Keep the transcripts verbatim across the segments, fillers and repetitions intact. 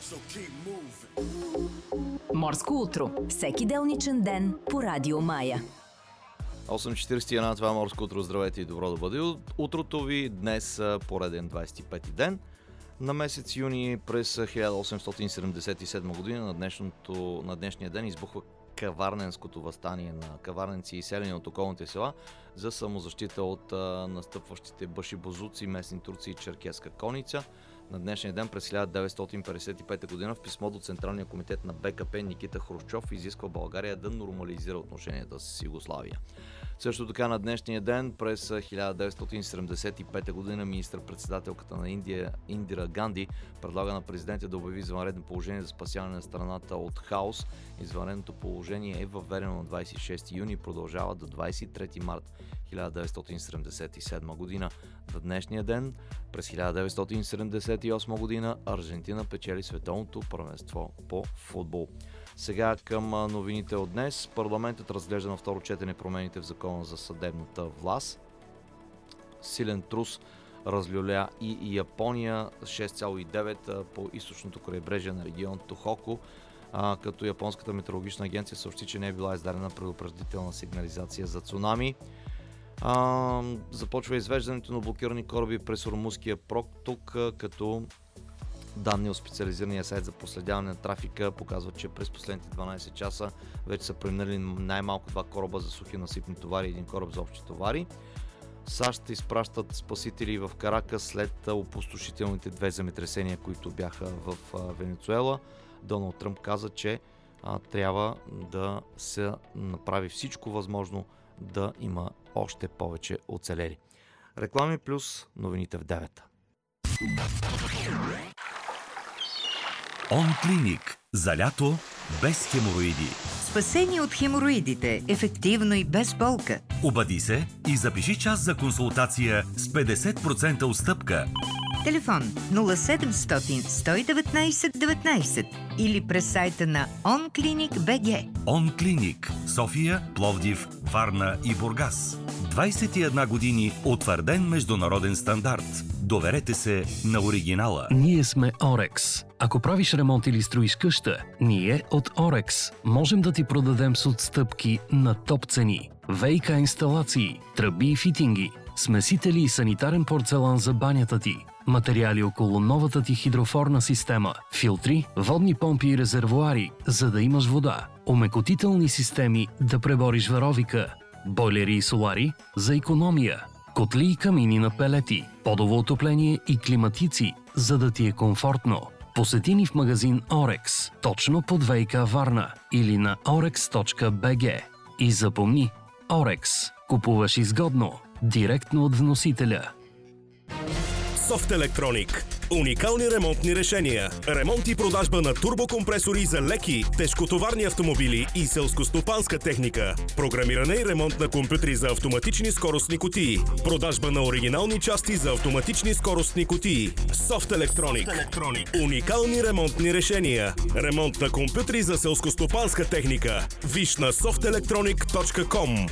Морско утро. Всеки делничен ден по Радио Мая. осем четиридесет и едно, това е Морско утро. Здравейте и добро да бъде утрото ви. Днес пореден двадесет и пети ден на месец юни през хиляда осемстотин седемдесет и седма година. На, днешното, на днешния ден избухва Каварненското въстание на каварненци и селени от околните села за самозащита от а, настъпващите башибозуци, местни турци и черкеска конница. На днешния ден през хиляда деветстотин петдесет и пета година в писмо до Централния комитет на БКП Никита Хрушчов изисква България да нормализира отношенията с Югославия. Също така на днешния ден през хиляда деветстотин седемдесет и пета година министър-председателката на Индия Индира Ганди предлага на президента да обяви извънредно положение за спасяване на страната от хаос. Извънредното положение е въведено на двадесет и шести юни и продължава до двадесет и трети март хиляда деветстотин седемдесет и седма година. На днешния ден през хиляда деветстотин седемдесет и осма година Аржентина печели световното първенство по футбол. Сега към новините от днес. Парламентът разглежда на второ четене промените в закона за съдебната власт. Силен трус разлюля и Япония шест цяло и девет по източното крайбрежие на регион Тохоку, а, като Японската метеорологична агенция съобщи, че не е била издадена предупредителна сигнализация за цунами. А, започва извеждането на блокирани кораби през Ормузския проток, като данни от специализирания сайт за проследяване на трафика показват, че през последните дванадесет часа вече са преминали най-малко два кораба за сухи насипни товари и един кораб за общи товари. САЩ изпращат спасители в Каракас след опустошителните две земетресения, които бяха в Венецуела. Доналд Тръмп каза, че а, трябва да се направи всичко възможно да има още повече оцелели. Реклами плюс новините в девет. Онклиник. За лято без хемороиди. Спасение от хемороидите. Ефективно и без болка. Обади се и запиши час за консултация с петдесет процента отстъпка. Телефон нула седемстотин сто и деветнадесет деветнадесет или през сайта на онклиник точка би джи. Онклиник. София, Пловдив, Варна и Бургас. двадесет и една години утвърден международен стандарт. Доверете се на оригинала. Ние сме Орекс. Ако правиш ремонт или строиш къща, ние от Орекс можем да ти продадем с отстъпки на топ цени. ВиК инсталации, тръби и фитинги, смесители и санитарен порцелан за банята ти, материали около новата ти хидрофорна система, филтри, водни помпи и резервоари, за да имаш вода, омекотителни системи да пребориш варовика, бойлери и солари за икономия, котли и камини на пелети, подово отопление и климатици, за да ти е комфортно. Посети ни в магазин Орекс, точно под ВиК Варна или на орекс точка би джи. И запомни, Орекс. Купуваш изгодно, директно от вносителя. Софт Електроник. Уникални ремонтни решения. Ремонт и продажба на турбокомпресори за леки, тежкотоварни автомобили и селскостопанска техника. Програмиране и ремонт на компютри за автоматични скоростни кутии. Продажба на оригинални части за автоматични скоростни кутии. Софт Електроник. Уникални ремонтни решения. Ремонт на компютри за селскостопанска техника. Виж на софт електроник точка ком.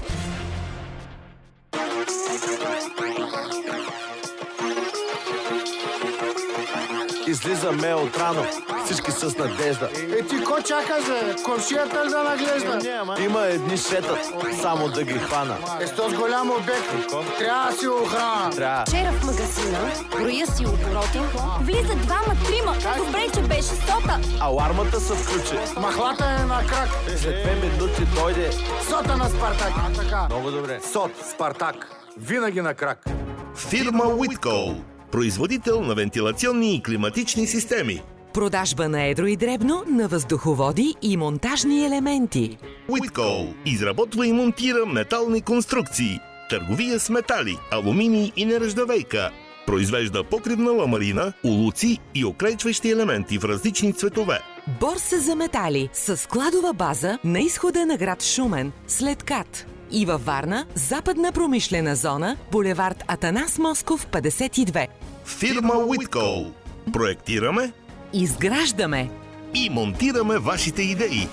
Излизаме от рано, всички с надежда. Е, ти ко чакаш, бе? Комшията ли да наглежда? Има едни шетат, само да ги хвана. Е, с този голям обект, трябва да си охрана. Трябва. Вчера в магазина, броя си обороти, влизат двама, трима. Добре, че беше сота. Алармата се включи. Махлата е на крак. След две минути дойде Сота на Спартак. А, така. Много добре. Сот, Спартак. Винаги на крак. Фирма Уиткол. Производител на вентилационни и климатични системи. Продажба на едро и дребно на въздуховоди и монтажни елементи. Уиткол изработва и монтира метални конструкции. Търговия с метали, алуминий и нержавейка. Произвежда покривна ламарина, улуци и оклейчващи елементи в различни цветове. Борса за метали с складова база на изхода на град Шумен, след КАТ. И във Варна, западна промишлена зона, булевард Атанас Москов, петдесет и две. Фирма Уиткол. Проектираме, изграждаме и монтираме вашите идеи.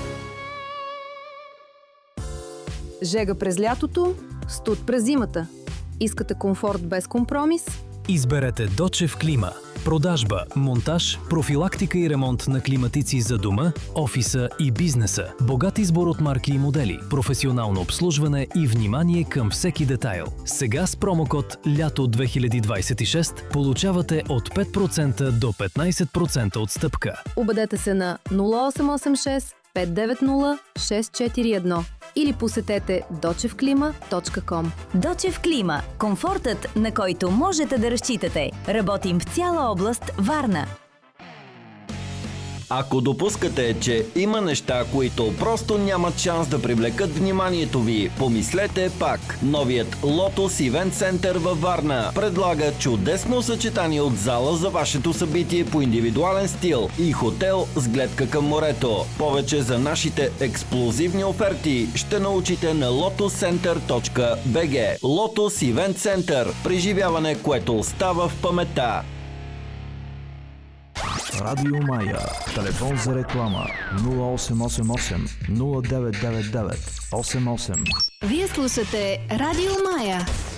Жега през лятото, студ през зимата. Искате комфорт без компромис? Изберете Дочев Клима. Продажба, монтаж, профилактика и ремонт на климатици за дома, офиса и бизнеса. Богат избор от марки и модели, професионално обслужване и внимание към всеки детайл. Сега с промокод Лято две хиляди двадесет и шест получавате от пет процента до петнадесет процента отстъпка. Обадете се на нула осем осем шест пет девет нула шест четири едно или посетете дочевклима точка ком. Дочев Клима – комфортът, на който можете да разчитате. Работим в цяла област Варна. Ако допускате, че има неща, които просто нямат шанс да привлекат вниманието ви, помислете пак. Новият Lotus Event Center във Варна предлага чудесно съчетание от зала за вашето събитие по индивидуален стил и хотел с гледка към морето. Повече за нашите ексклузивни оферти ще научите на лотус център точка би джи. Lotus Event Center – преживяване, което остава в паметта. Радио Мая. Телефон за реклама нула осем осем осем нула девет девет девет осем осем. Вие слушате Радио Мая.